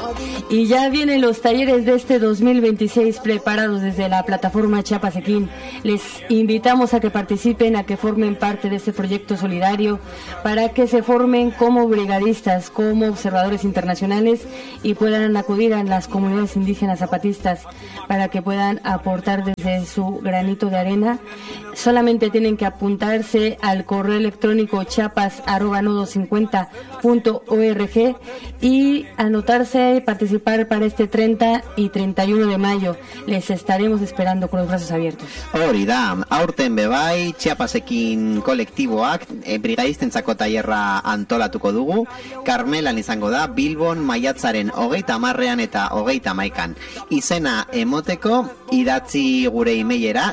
Y ya vienen los talleres de este 2026 preparados desde la plataforma Chiapas Equín. Les invitamos a que participen, a que formen parte de este proyecto solidario, para que se formen como brigadistas, como observadores internacionales y puedan acudir a las comunidades indígenas zapatistas para que puedan aportar desde su granito de arena. Solamente tienen que apuntarse al correo electrónico chiapas@nodo50.org y anotarse y participar para este 30 y 31 de mayo. Les estaremos esperando con los brazos abiertos. Hori da, aurten bebai, Chiapasekin kolektiboak brigadistentzako tailerra antolatuko dugu. Karmelan izango da, Bilbon maiatzaren 30 eta 31. Izena emoteko, idatzi gure emailera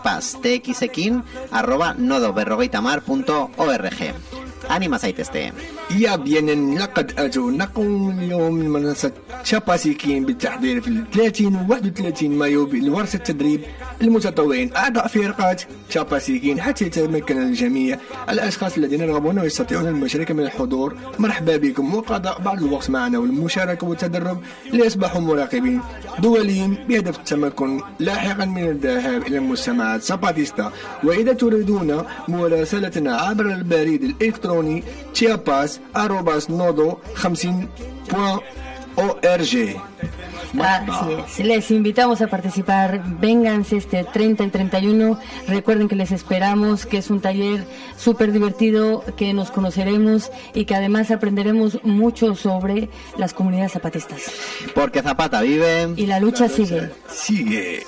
chiapastxekin@nodo50.org. Anima zaitezte. يا بيان لقد أتونكم اليوم من منصة شاباسيكين بالتحضير في 30 و 31 مايو لورشة التدريب المتطوعين أعضاء فرقات شاباسيكين حتى يتمكن الجميع. الأشخاص الذين يرغبون ويستطيعون المشاركة من الحضور مرحبا بكم وقضاء بعض الوقت معنا والمشاركة والتدرب ليصبحوا مراقبين دوليين بهدف التمكن لاحقا من الذهاب إلى المجتمعات الزاباتيستا. وإذا تريدون مراسلتنا عبر البريد الإلكتروني chiapas@nodo50.org. Así es. Les invitamos a participar. Vénganse este 30 y 31. Recuerden que les esperamos, que es un taller súper divertido, que nos conoceremos y que además aprenderemos mucho sobre las comunidades zapatistas. Porque Zapata vive Y la lucha sigue. Sigue.